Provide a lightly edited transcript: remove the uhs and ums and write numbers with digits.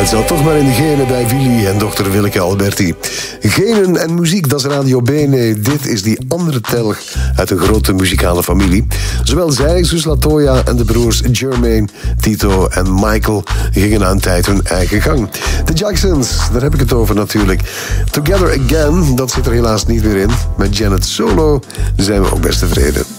Het zat toch maar in de genen bij Willy en dochter Willeke Alberti. Genen en muziek, dat is Radio B. Nee, dit is die andere telg uit een grote muzikale familie. Zowel zij, zus Latoya en de broers Jermaine, Tito en Michael gingen na een tijd hun eigen gang. De Jacksons, daar heb ik het over natuurlijk. Together Again, dat zit er helaas niet meer in. Met Janet solo zijn we ook best tevreden.